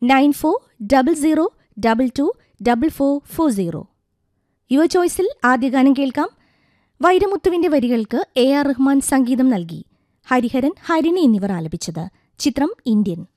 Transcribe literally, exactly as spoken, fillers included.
Nine four double zero double two double four four zero. Your ചോയ്സിൽ ആദ്യ ഗാനം കേൾക്കാം. വൈരമുത്തുവിന്റെ വരികൾക്ക് എ ആർ റഹ്മാൻ സംഗീതം നൽകി. ഹരിഹരൻ, ഹരിണി എന്നിവർ ആലപിച്ചത്. ചിത്രം ഇന്ത്യൻ.